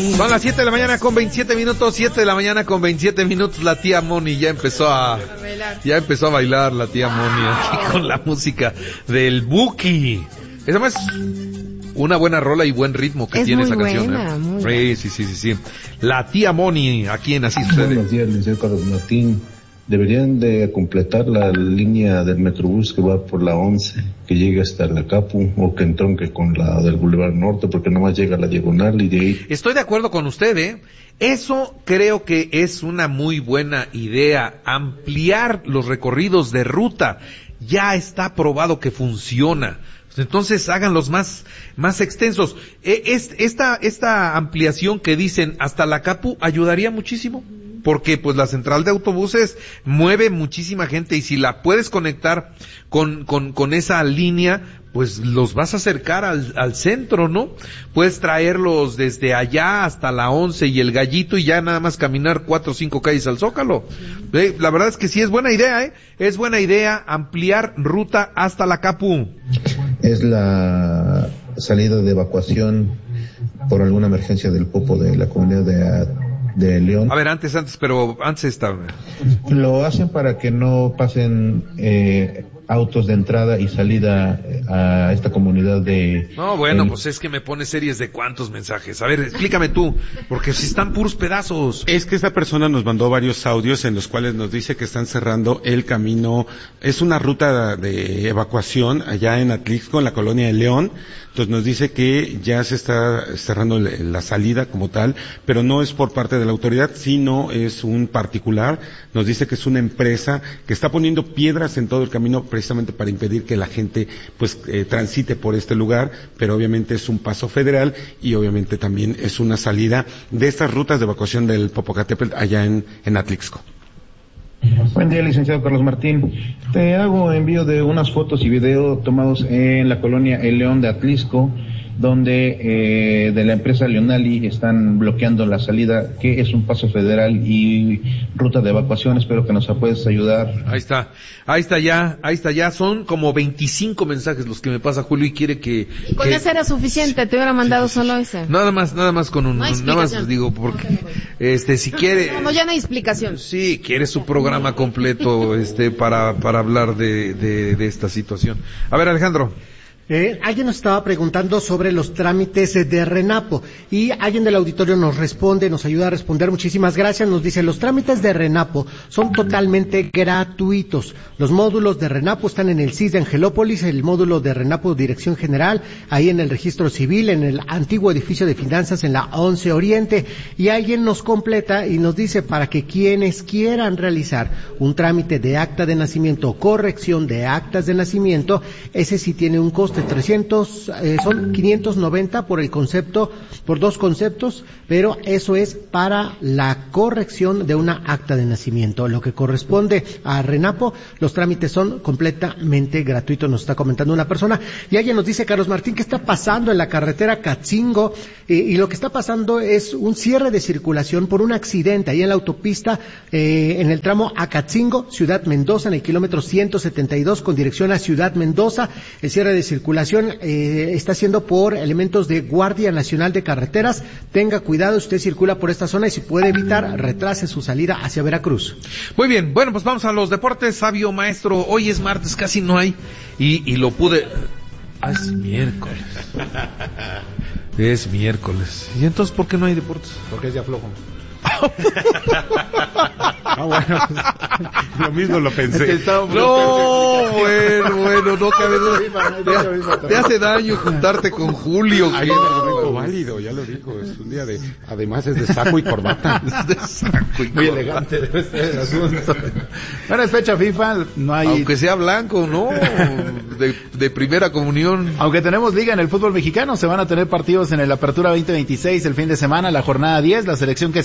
Son las 7 de la mañana con 27 minutos, 7 de la mañana con 27 minutos. La tía Moni ya empezó a bailar la tía Moni aquí con la música del Buki. Esa más una buena rola y buen ritmo que tiene esa canción. Sí. La tía Moni aquí en Así Sucede. Buenos días, licenciado Carlos Martín. Deberían de completar la línea del Metrobús que va por la 11, que llega hasta la Capu, o que entronque con la del Boulevard Norte, porque nomás llega a la diagonal y de ahí... Estoy de acuerdo con usted, Eso creo que es una muy buena idea, ampliar los recorridos de ruta. Ya está probado que funciona. Entonces háganlos más extensos. Esta ampliación que dicen hasta la Capu ayudaría muchísimo. Porque pues la central de autobuses mueve muchísima gente y si la puedes conectar con esa línea, pues los vas a acercar al centro, ¿no? Puedes traerlos desde allá hasta la 11 y el Gallito y ya nada más caminar 4 o 5 calles al Zócalo. La verdad es que sí es buena idea, Es buena idea ampliar ruta hasta la Capu. Es la salida de evacuación por alguna emergencia del Popo de la comunidad de León. A ver, antes está. Lo hacen para que no pasen autos de entrada y salida a esta comunidad de... No, bueno, pues es que me pone series de cuántos mensajes. A ver, explícame tú, porque si están puros pedazos. Es que esta persona nos mandó varios audios en los cuales nos dice que están cerrando el camino. Es una ruta de evacuación allá en Atlixco, en la colonia de León. Entonces nos dice que ya se está cerrando la salida como tal, pero no es por parte de la autoridad, sino es un particular. Nos dice que es una empresa que está poniendo piedras en todo el camino precisamente para impedir que la gente pues transite por este lugar, pero obviamente es un paso federal y obviamente también es una salida de estas rutas de evacuación del Popocatépetl allá en Atlixco. Buen día, licenciado Carlos Martín. Te hago envío de unas fotos y video tomados en la colonia El León de Atlixco, donde de la empresa Leonali están bloqueando la salida, que es un paso federal y ruta de evacuación. Espero que nos puedas ayudar. Ahí está ya. Son como 25 mensajes los que me pasa Julio y quiere que... Con ese era suficiente, te hubiera mandado solo ese. Nada más con uno. Nada más digo, porque, si quiere... No, ya no hay explicación. Sí, quiere su programa completo, para hablar de esta situación. A ver, Alejandro. Alguien nos estaba preguntando sobre los trámites de RENAPO y alguien del auditorio nos ayuda a responder. Muchísimas gracias. Nos dice, los trámites de RENAPO son totalmente gratuitos. Los módulos de RENAPO están en el CIS de Angelópolis, el módulo de RENAPO Dirección General, ahí en el Registro Civil, en el antiguo edificio de finanzas en la 11 Oriente. Y alguien nos completa y nos dice, para que quienes quieran realizar un trámite de acta de nacimiento o corrección de actas de nacimiento, ese sí tiene un costo de 300, son 590 por dos conceptos, pero eso es para la corrección de una acta de nacimiento. Lo que corresponde a RENAPO, los trámites son completamente gratuitos, nos está comentando una persona. Y alguien nos dice, Carlos Martín, ¿qué está pasando en la carretera Catzingo? Y lo que está pasando es un cierre de circulación por un accidente ahí en la autopista, en el tramo Acatzingo, Ciudad Mendoza, en el kilómetro 172 con dirección a Ciudad Mendoza. El cierre de circulación está siendo por elementos de Guardia Nacional de Carreteras. Tenga cuidado, usted circula por esta zona y si puede evitar, retrase su salida hacia Veracruz. Muy bien, bueno, pues vamos a los deportes. Sabio maestro, hoy es martes, casi no hay y lo pude... es miércoles. Es miércoles. ¿Y entonces por qué no hay deportes? Porque es de aflojo. Bueno, lo mismo lo pensé. No cabe duda. Te hace daño juntarte con Julio. Ahí es válido, ya lo dijo. Es un día además es de saco y corbata. Muy elegante debe ser el asunto. Bueno, es fecha FIFA, no hay... Aunque sea blanco, ¿no? De primera comunión. Aunque tenemos liga en el fútbol mexicano, se van a tener partidos en el Apertura 2026 el fin de semana, la jornada 10, la selección que se mantiene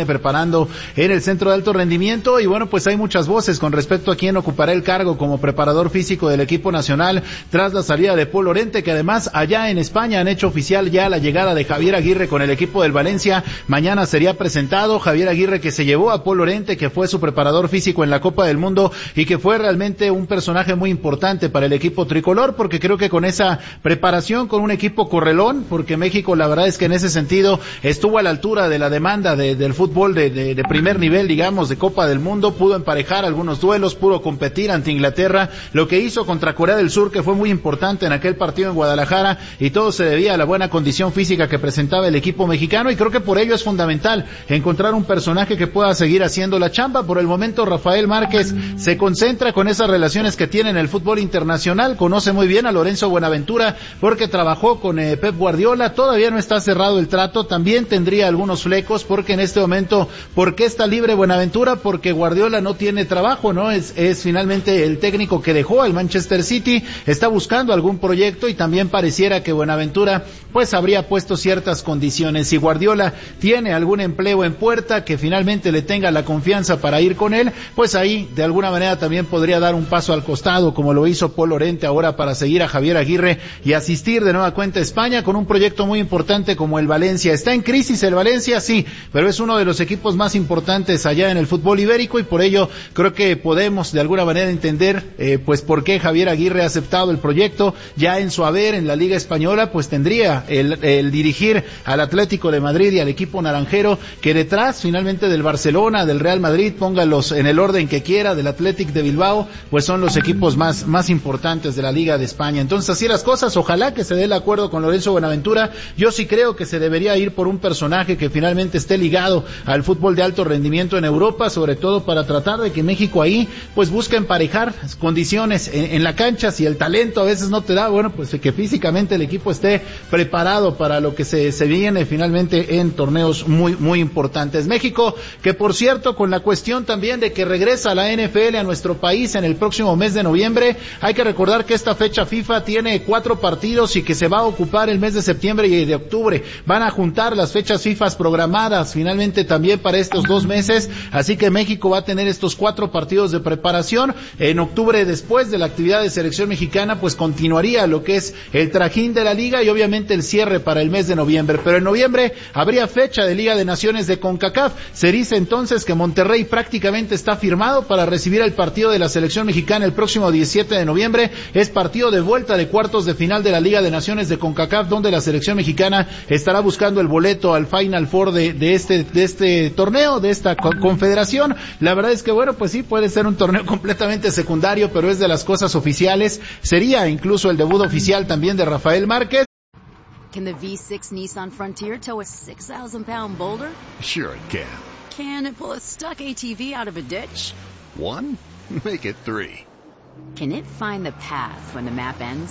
preparando en el centro de alto rendimiento. Y bueno, pues hay muchas voces con respecto a quién ocupará el cargo como preparador físico del equipo nacional tras la salida de Paul Lorente, que además allá en España han hecho oficial ya la llegada de Javier Aguirre con el equipo del Valencia. Mañana sería presentado Javier Aguirre, que se llevó a Paul Lorente, que fue su preparador físico en la Copa del Mundo y que fue realmente un personaje muy importante para el equipo tricolor, porque creo que con esa preparación, con un equipo correlón, porque México la verdad es que en ese sentido estuvo a la altura de la demanda del fútbol de primer nivel, digamos, de Copa del Mundo, pudo emparejar algunos duelos, pudo competir ante Inglaterra, lo que hizo contra Corea del Sur, que fue muy importante en aquel partido en Guadalajara, y todo se debía a la buena condición física que presentaba el equipo mexicano, y creo que por ello es fundamental encontrar un personaje que pueda seguir haciendo la chamba. Por el momento Rafael Márquez se concentra con esas relaciones que tiene en el fútbol internacional, conoce muy bien a Lorenzo Buenaventura porque trabajó con Pep Guardiola, todavía no está cerrado el trato, también tendría algunos flecos porque en este momento, ¿por qué está libre Buenaventura? Porque Guardiola no tiene trabajo, ¿no? Es finalmente el técnico que dejó al Manchester City, está buscando algún proyecto y también pareciera que Buenaventura pues habría puesto ciertas condiciones. Si Guardiola tiene algún empleo en puerta que finalmente le tenga la confianza para ir con él, pues ahí de alguna manera también podría dar un paso al costado, como lo hizo Paul Lorente ahora para seguir a Javier Aguirre y asistir de nueva cuenta a España con un proyecto muy importante como el Valencia. ¿Está en crisis el Valencia? Sí, pero es uno de los equipos más importantes allá en el fútbol ibérico y por ello creo que podemos de alguna manera entender pues por qué Javier Aguirre ha aceptado el proyecto. Ya en su haber en la Liga Española pues tendría el dirigir al Atlético de Madrid y al equipo naranjero, que detrás finalmente del Barcelona, del Real Madrid, póngalos en el orden que quiera, del Athletic de Bilbao, pues son los equipos más importantes de la Liga de España. Entonces así las cosas, ojalá que se dé el acuerdo con Lorenzo Buenaventura. Yo sí creo que se debería ir por un personaje que finalmente esté ligado al fútbol de alto rendimiento en Europa, sobre todo para tratar de que México ahí pues busque emparejar condiciones en la cancha. Si el talento a veces no te da, bueno, pues que físicamente el equipo esté preparado para lo que se viene finalmente en torneos muy importantes. México, que por cierto, con la cuestión también de que regresa la NFL a nuestro país en el próximo mes de noviembre, hay que recordar que esta fecha FIFA tiene 4 partidos y que se va a ocupar el mes de septiembre y de octubre. Van a juntar las fechas FIFA programadas finalmente también para estos 2 meses, así que México va a tener estos 4 partidos de preparación. En octubre, después de la actividad de selección mexicana, pues continuaría lo que es el trajín de la liga y obviamente el cierre para el mes de noviembre, pero en noviembre habría fecha de Liga de Naciones de CONCACAF. Se dice entonces que Monterrey prácticamente está firmado para recibir el partido de la selección mexicana el próximo 17 de noviembre. Es partido de vuelta de cuartos de final de la Liga de Naciones de CONCACAF, donde la selección mexicana estará buscando el boleto al Final Four de este torneo, de esta confederación. La verdad es que bueno, pues sí, puede ser un torneo completamente secundario, pero es de las cosas oficiales. Sería incluso el debut oficial también de Rafael Márquez. Can the V6 Nissan Frontier tow a 6,000-pound boulder? Sure it can. Can it pull a stuck ATV out of a ditch? 1? Make it 3. Can it find the path when the map ends?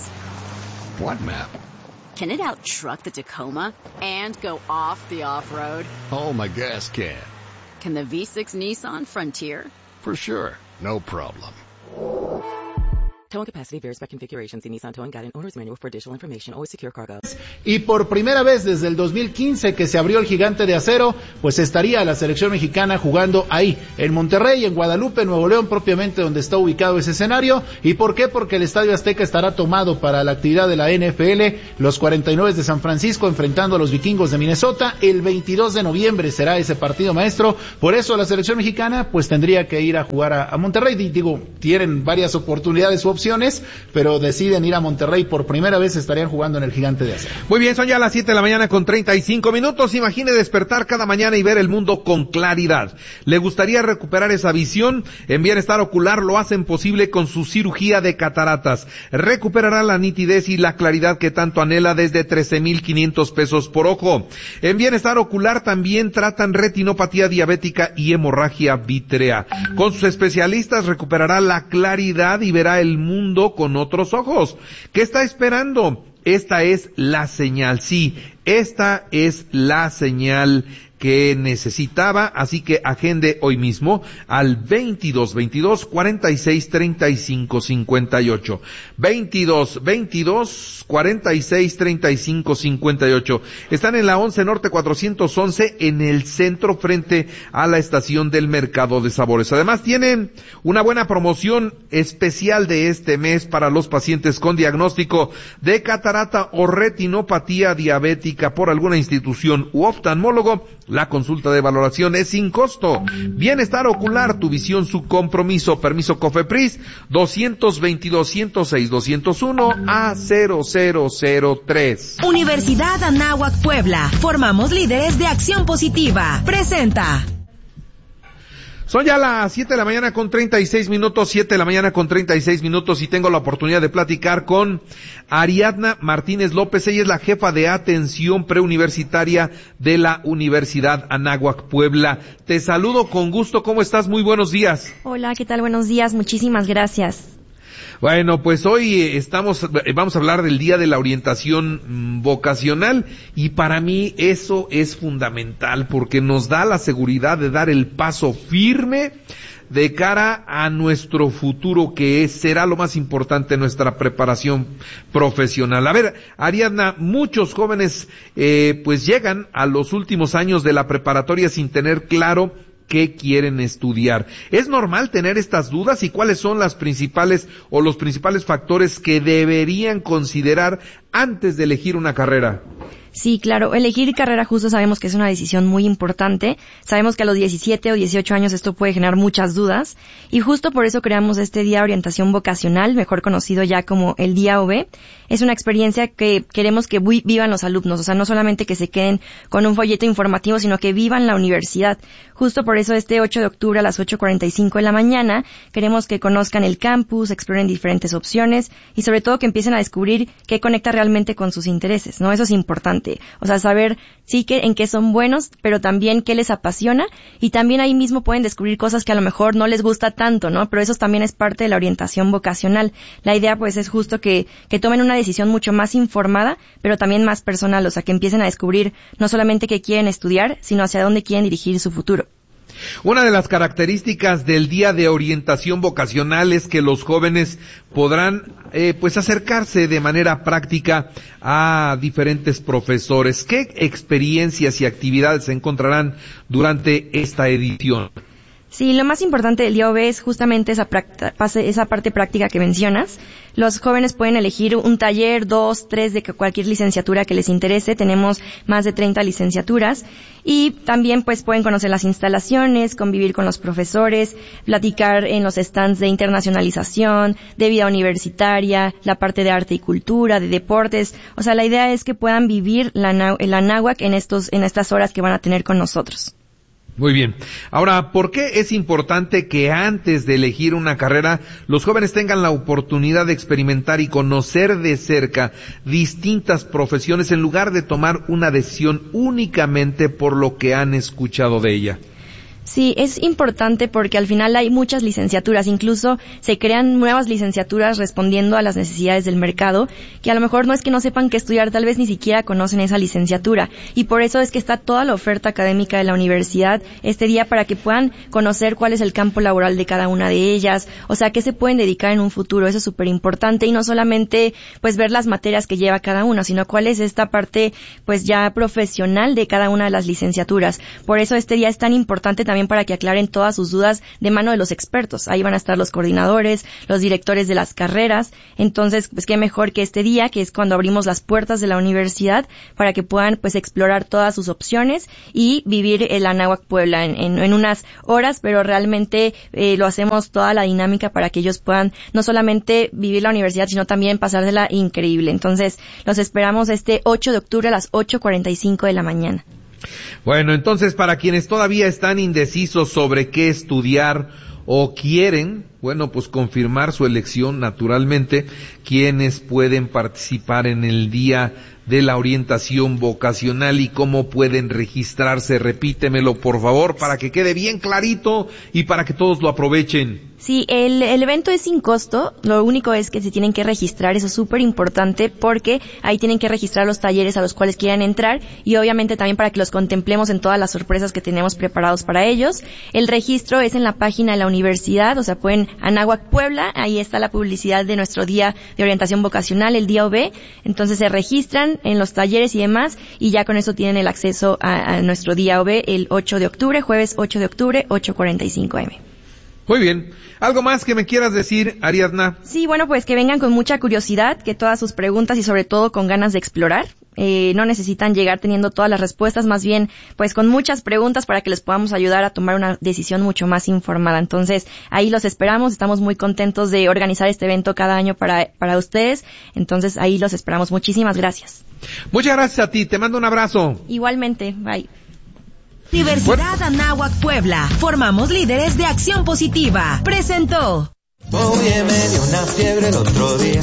What map? Can it out-truck the Tacoma and go off the off-road? Oh, my gas can. Can the V6 Nissan Frontier? For sure. No problem. Towing capacity varies by configuration. See Nissan Towing Guide and Owner's Manual for additional information. Always secure cargo. Y por primera vez desde el 2015 que se abrió el Gigante de Acero, pues estaría la selección mexicana jugando ahí, en Monterrey, en Guadalupe, Nuevo León, propiamente donde está ubicado ese escenario. ¿Y por qué? Porque el Estadio Azteca estará tomado para la actividad de la NFL, los 49 de San Francisco enfrentando a los Vikingos de Minnesota. El 22 de noviembre será ese partido maestro. Por eso la selección mexicana pues tendría que ir a jugar a Monterrey. Digo, tienen varias oportunidades u opciones, pero deciden ir a Monterrey. Por primera vez estarían jugando en el Gigante de Acero. Muy bien, son ya las 7 de la mañana con 35 minutos. Imagine despertar cada mañana y ver el mundo con claridad. ¿Le gustaría recuperar esa visión? En Bienestar Ocular lo hacen posible con su cirugía de cataratas. Recuperará la nitidez y la claridad que tanto anhela desde 13,500 pesos por ojo. En Bienestar Ocular también tratan retinopatía diabética y hemorragia vítrea. Con sus especialistas recuperará la claridad y verá el mundo con otros ojos. ¿Qué está esperando? Esta es la señal, sí, esta es la señal que necesitaba, así que agende hoy mismo al 2222-463558. 2222-463558. Están en la 11 Norte 411 en el centro frente a la estación del Mercado de Sabores. Además tienen una buena promoción especial de este mes para los pacientes con diagnóstico de catarata o retinopatía diabética por alguna institución u oftalmólogo. La consulta de valoración es sin costo. Bienestar ocular, tu visión, su compromiso. Permiso COFEPRIS 222-106-201 A 0003. Anáhuac Puebla. Formamos líderes de acción positiva. Presenta. Son ya las 7 de la mañana con 36 minutos, 7 de la mañana con 36 minutos y tengo la oportunidad de platicar con Ariadna Martínez López. Ella es la jefa de atención preuniversitaria de la Universidad Anáhuac Puebla. Te saludo con gusto. ¿Cómo estás? Muy buenos días. Hola, ¿qué tal? Buenos días. Muchísimas gracias. Bueno, pues hoy vamos a hablar del Día de la Orientación Vocacional y para mí eso es fundamental porque nos da la seguridad de dar el paso firme de cara a nuestro futuro, que será lo más importante en nuestra preparación profesional. A ver, Ariadna, muchos jóvenes pues llegan a los últimos años de la preparatoria sin tener claro qué quieren estudiar. ¿Es normal tener estas dudas y cuáles son los principales factores que deberían considerar antes de elegir una carrera? Sí, claro. Elegir carrera justo sabemos que es una decisión muy importante. Sabemos que a los 17 o 18 años esto puede generar muchas dudas y justo por eso creamos este Día de Orientación Vocacional, mejor conocido ya como el Día OV. Es una experiencia que queremos que vivan los alumnos, o sea, no solamente que se queden con un folleto informativo, sino que vivan la universidad. Justo por eso este 8 de octubre a las 8:45 de la mañana queremos que conozcan el campus, exploren diferentes opciones y sobre todo que empiecen a descubrir qué conecta realmente con sus intereses, ¿no? Eso es importante. O sea, saber sí que en qué son buenos, pero también qué les apasiona y también ahí mismo pueden descubrir cosas que a lo mejor no les gusta tanto, ¿no? Pero eso también es parte de la orientación vocacional. La idea pues es justo que tomen una decisión mucho más informada, pero también más personal, o sea, que empiecen a descubrir no solamente qué quieren estudiar, sino hacia dónde quieren dirigir su futuro. Una de las características del Día de Orientación Vocacional es que los jóvenes podrán pues acercarse de manera práctica a diferentes profesores. ¿Qué experiencias y actividades se encontrarán durante esta edición? Sí, lo más importante del día OV es justamente esa parte práctica que mencionas. Los jóvenes pueden elegir un taller, 2, 3 de cualquier licenciatura que les interese. Tenemos más de 30 licenciaturas y también pues pueden conocer las instalaciones, convivir con los profesores, platicar en los stands de internacionalización, de vida universitaria, la parte de arte y cultura, de deportes. O sea, la idea es que puedan vivir el Anáhuac en estas horas que van a tener con nosotros. Muy bien. Ahora, ¿por qué es importante que antes de elegir una carrera los jóvenes tengan la oportunidad de experimentar y conocer de cerca distintas profesiones en lugar de tomar una decisión únicamente por lo que han escuchado de ella? Sí, es importante porque al final hay muchas licenciaturas, incluso se crean nuevas licenciaturas respondiendo a las necesidades del mercado, que a lo mejor no es que no sepan qué estudiar, tal vez ni siquiera conocen esa licenciatura, y por eso es que está toda la oferta académica de la universidad este día para que puedan conocer cuál es el campo laboral de cada una de ellas, o sea, qué se pueden dedicar en un futuro. Eso es súper importante, y no solamente pues ver las materias que lleva cada una, sino cuál es esta parte pues ya profesional de cada una de las licenciaturas. Por eso este día es tan importante también para que aclaren todas sus dudas de mano de los expertos. Ahí van a estar los coordinadores, los directores de las carreras. Entonces, pues qué mejor que este día, que es cuando abrimos las puertas de la universidad para que puedan pues explorar todas sus opciones y vivir el Anáhuac Puebla en unas horas, pero realmente lo hacemos toda la dinámica para que ellos puedan no solamente vivir la universidad, sino también pasársela increíble. Entonces, los esperamos este 8 de octubre a las 8:45 de la mañana. Bueno, entonces para quienes todavía están indecisos sobre qué estudiar o quieren, bueno, pues confirmar su elección naturalmente, quienes pueden participar en el Día de la orientación vocacional y cómo pueden registrarse. Repítemelo, por favor, para que quede bien clarito y para que todos lo aprovechen. Sí, el evento es sin costo, lo único es que se tienen que registrar, eso es súper importante porque ahí tienen que registrar los talleres a los cuales quieran entrar y obviamente también para que los contemplemos en todas las sorpresas que tenemos preparados para ellos. El registro es en la página de la universidad, o sea, pueden Anáhuac Puebla, ahí está la publicidad de nuestro día de orientación vocacional, el día OV, entonces se registran en los talleres y demás y ya con eso tienen el acceso a nuestro día OV el 8 de octubre, jueves 8 de octubre, 8:45 AM. Muy bien. ¿Algo más que me quieras decir, Ariadna? Sí, bueno, pues que vengan con mucha curiosidad, que todas sus preguntas y sobre todo con ganas de explorar. No necesitan llegar teniendo todas las respuestas, más bien pues con muchas preguntas para que les podamos ayudar a tomar una decisión mucho más informada. Entonces, ahí los esperamos, estamos muy contentos de organizar este evento cada año para ustedes. Entonces, ahí los esperamos. Muchísimas gracias. Muchas gracias a ti, te mando un abrazo. Igualmente, bye. Universidad Anáhuac Puebla. Formamos líderes de acción positiva. Presentó. Oye, me dio una fiebre el otro día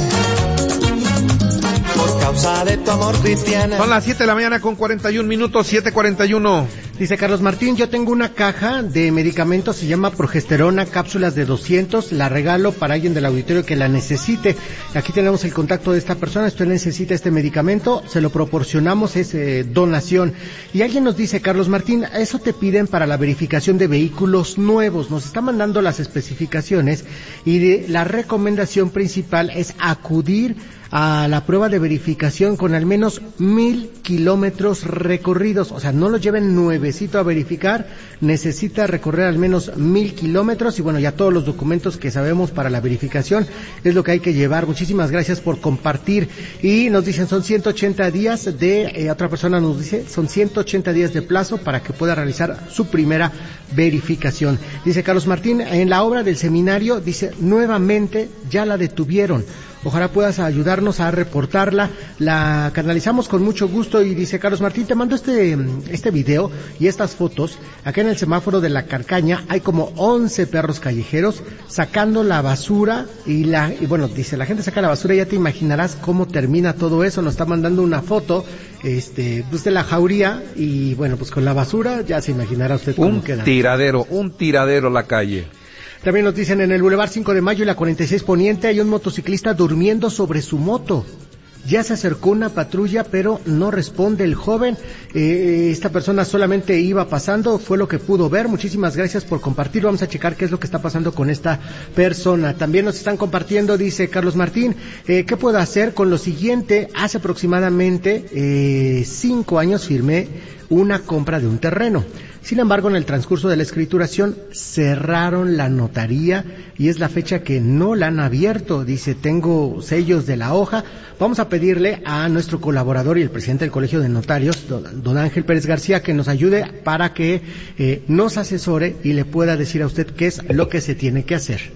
por causa de tu amor, Cristiana. Son las 7 de la mañana con 41 minutos, 7:41. Dice Carlos Martín, yo tengo una caja de medicamentos, se llama progesterona, cápsulas de 200, la regalo para alguien del auditorio que la necesite. Aquí tenemos el contacto de esta persona, usted necesita este medicamento, se lo proporcionamos, es donación. Y alguien nos dice, Carlos Martín, eso te piden para la verificación de vehículos nuevos, nos está mandando las especificaciones y la recomendación principal es acudir a la prueba de verificación con al menos 1,000 kilómetros recorridos, o sea, no lo lleven nuevecito a verificar, necesita recorrer al menos 1,000 kilómetros y bueno, ya todos los documentos que sabemos para la verificación es lo que hay que llevar. Muchísimas gracias por compartir y nos dicen son 180 días de, otra persona nos dice, son 180 días de plazo para que pueda realizar su primera verificación. Dice Carlos Martín, en la obra del seminario, dice, nuevamente ya la detuvieron. Ojalá puedas ayudarnos a reportarla, la canalizamos con mucho gusto y dice Carlos Martín, te mando este video y estas fotos. Acá en el semáforo de la Carcaña hay como 11 perros callejeros sacando la basura y bueno, dice, la gente saca la basura, ya te imaginarás cómo termina todo eso. Nos está mandando una foto, pues de la jauría y bueno, pues con la basura ya se imaginará usted cómo queda. Un tiradero la calle. También nos dicen en el Boulevard 5 de Mayo y la 46 Poniente hay un motociclista durmiendo sobre su moto. Ya se acercó una patrulla, pero no responde el joven. Esta persona solamente iba pasando, fue lo que pudo ver. Muchísimas gracias por compartir. Vamos a checar qué es lo que está pasando con esta persona. También nos están compartiendo, dice Carlos Martín, ¿qué puedo hacer con lo siguiente? Hace aproximadamente 5 años firmé una compra de un terreno. Sin embargo, en el transcurso de la escrituración cerraron la notaría y es la fecha que no la han abierto. Dice, tengo sellos de la hoja. Vamos a pedirle a nuestro colaborador y el presidente del Colegio de Notarios, don Ángel Pérez García, que nos ayude para que nos asesore y le pueda decir a usted qué es lo que se tiene que hacer.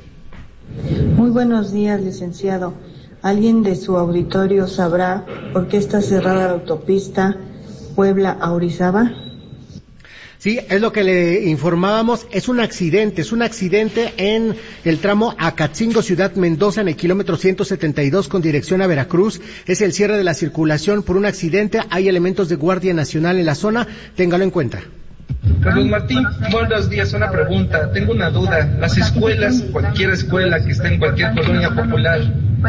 Muy buenos días, licenciado. ¿Alguien de su auditorio sabrá por qué está cerrada la autopista Puebla a Orizaba? Sí, es lo que le informábamos, es un accidente en el tramo Acatzingo, Ciudad Mendoza, en el kilómetro 172 con dirección a Veracruz. Es el cierre de la circulación por un accidente, hay elementos de Guardia Nacional en la zona, téngalo en cuenta. Carlos Martín, buenos días, una pregunta, tengo una duda, las escuelas, cualquier escuela que esté en cualquier colonia popular,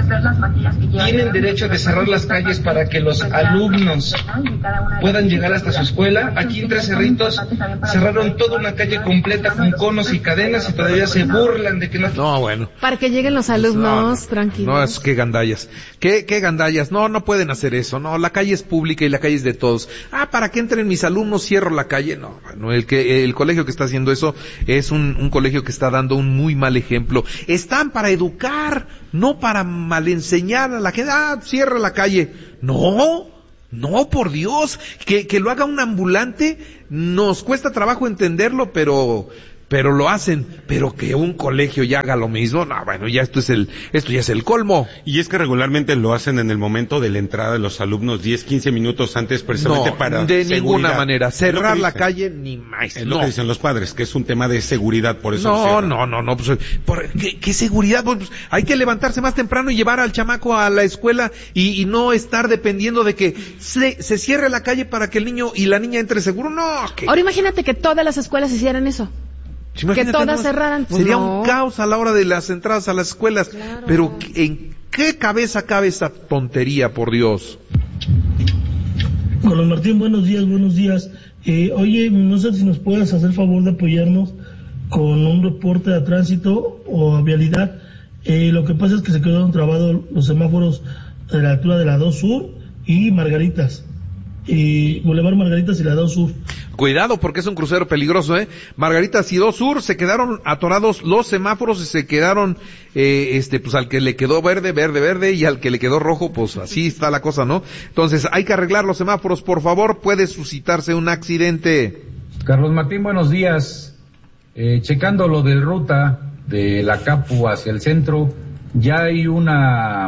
¿tienen derecho de cerrar las calles para que los alumnos puedan llegar hasta su escuela? Aquí en Tres Cerritos cerraron toda una calle completa con conos y cadenas y todavía se burlan de que no... No, bueno. Para que lleguen los alumnos, tranquilos. No, es que gandallas. ¿Qué gandallas? No pueden hacer eso. No, la calle es pública y la calle es de todos. Para que entren mis alumnos cierro la calle. No, el colegio que está haciendo eso es un colegio que está dando un muy mal ejemplo. Están para educar, no para mal enseñar a la gente. Cierra la calle. No, por Dios. Que lo haga un ambulante, nos cuesta trabajo entenderlo, pero pero lo hacen, pero que un colegio ya haga lo mismo, no, bueno, ya esto ya es el colmo. Y es que regularmente lo hacen en el momento de la entrada de los alumnos, 10, 15 minutos antes, precisamente para de seguridad. Ninguna manera, cerrar la calle ni más. Es lo que dicen los padres, que es un tema de seguridad, por eso. No, pues, ¿qué seguridad? Pues, hay que levantarse más temprano y llevar al chamaco a la escuela y no estar dependiendo de que se cierre la calle para que el niño y la niña entre seguro, no. Ahora imagínate que todas las escuelas hicieran eso. Que todas cerraran. Pues sería un caos a la hora de las entradas a las escuelas. Claro. Pero ¿en qué cabeza cabe esa tontería, por Dios? Carlos Martín, buenos días. Oye, no sé si nos puedes hacer favor de apoyarnos con un reporte a tránsito o a vialidad. Lo que pasa es que se quedaron trabados los semáforos de la altura de la 2 Sur y Margaritas. Boulevard Margaritas y la 2 Sur. Cuidado porque es un crucero peligroso, Margaritas y 2 Sur se quedaron atorados los semáforos y se quedaron, pues al que le quedó verde y al que le quedó rojo, pues así está la cosa, ¿no? Entonces hay que arreglar los semáforos, por favor, puede suscitarse un accidente. Carlos Martín, buenos días. Checando lo del ruta de la Capu hacia el centro, ya hay una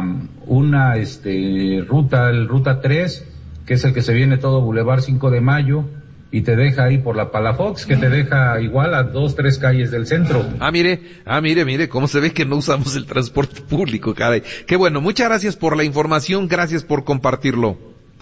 ruta, el ruta 3, que es el que se viene todo Boulevard 5 de Mayo, y te deja ahí por la Palafox, que te deja igual a 2-3 calles del centro. Mire, cómo se ve que no usamos el transporte público, caray. Qué bueno, muchas gracias por la información, gracias por compartirlo.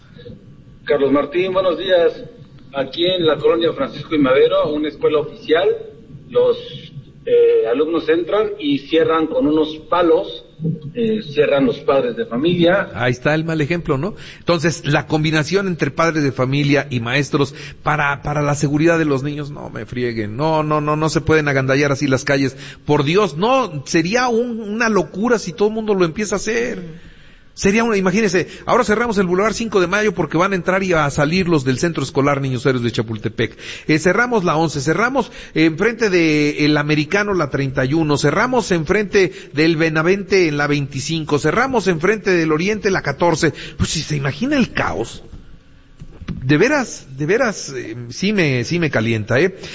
Carlos Martín, buenos días. Aquí en la colonia Francisco y Madero, una escuela oficial, los alumnos entran y cierran con unos palos, cierran los padres de familia. Ahí está el mal ejemplo, ¿no? Entonces, la combinación entre padres de familia y maestros para la seguridad de los niños, no me frieguen, no se pueden agandallar así las calles. Por Dios, no, sería una locura si todo el mundo lo empieza a hacer. Imagínense, ahora cerramos el Boulevard 5 de Mayo porque van a entrar y a salir los del Centro Escolar Niños Héroes de Chapultepec. Cerramos la 11, cerramos enfrente de el Americano la 31, cerramos enfrente del Benavente en la 25, cerramos enfrente del Oriente la 14. Pues si se imagina el caos. De veras, sí me calienta,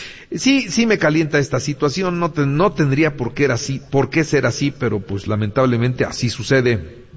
Sí me calienta esta situación, no tendría por qué ser así, pero pues lamentablemente así sucede.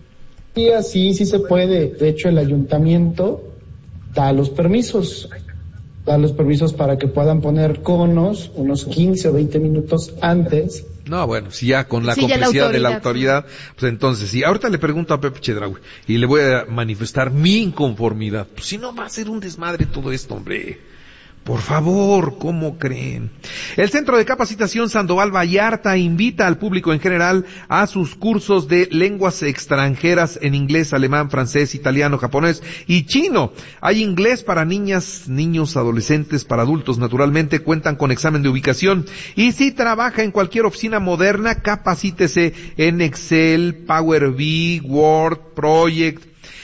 Sí se puede. De hecho, el ayuntamiento da los permisos para que puedan poner conos unos 15 o 20 minutos antes. No, bueno, si ya con la complicidad de la autoridad, pues entonces sí. Ahorita le pregunto a Pepe Chedraui y le voy a manifestar mi inconformidad. Pues si no va a ser un desmadre todo esto, hombre. Por favor, ¿cómo creen? El Centro de Capacitación Sandoval Vallarta invita al público en general a sus cursos de lenguas extranjeras en inglés, alemán, francés, italiano, japonés y chino. Hay inglés para niñas, niños, adolescentes, para adultos, naturalmente, cuentan con examen de ubicación. Y si trabaja en cualquier oficina moderna, capacítese en Excel, Power BI, Word, Project,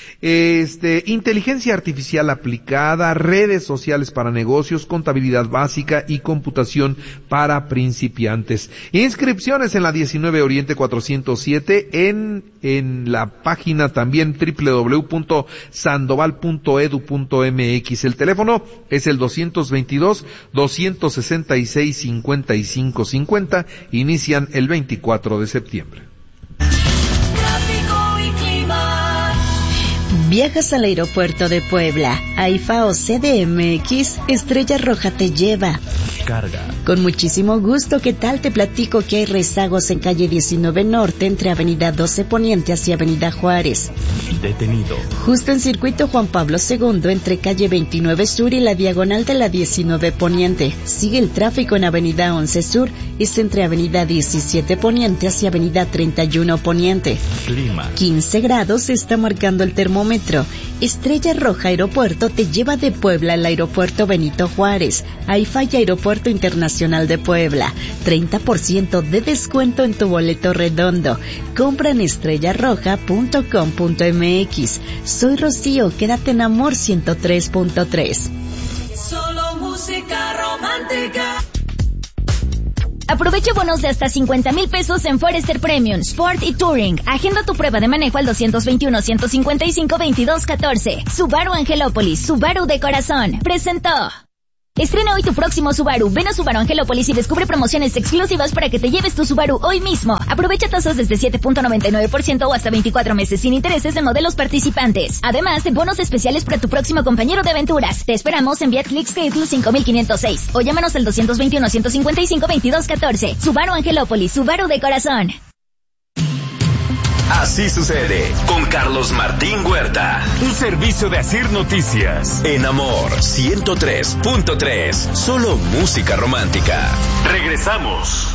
inteligencia artificial aplicada, redes sociales para negocios, contabilidad básica y computación para principiantes. Inscripciones en la 19 Oriente 407 en la página también www.sandoval.edu.mx. El teléfono es el 222-266-5550. Inician el 24 de septiembre. Viajas al aeropuerto de Puebla, AIFA o CDMX, Estrella Roja te lleva. Carga. Con muchísimo gusto, ¿qué tal? Te platico que hay rezagos en calle 19 Norte entre avenida 12 Poniente hacia avenida Juárez. Detenido. Justo en circuito Juan Pablo II entre calle 29 Sur y la diagonal de la 19 Poniente. Sigue el tráfico en avenida 11 Sur, es entre avenida 17 Poniente hacia avenida 31 Poniente. Clima. 15 grados se está marcando el termómetro. Estrella Roja Aeropuerto te lleva de Puebla al aeropuerto Benito Juárez. AIFA y Aeropuerto Internacional de Puebla. 30% de descuento en tu boleto redondo. Compra en estrellaroja.com.mx. Soy Rocío, quédate en Amor 103.3. Solo música romántica. Aprovecha bonos de hasta 50,000 pesos en Forester Premium, Sport y Touring. Agenda tu prueba de manejo al 221-155-2214. Subaru Angelópolis, Subaru de corazón. Presentó. Estrena hoy tu próximo Subaru. Ven a Subaru Angelópolis y descubre promociones exclusivas para que te lleves tu Subaru hoy mismo. Aprovecha tasas desde 7.99% o hasta 24 meses sin intereses en modelos participantes. Además, de bonos especiales para tu próximo compañero de aventuras. Te esperamos en Viat Clicks Crédito 5006 o llámanos al 221-155-2214. Subaru Angelópolis, Subaru de corazón. Así sucede con Carlos Martín Huerta. Un servicio de Asir Noticias. En Amor 103.3. Solo música romántica. Regresamos.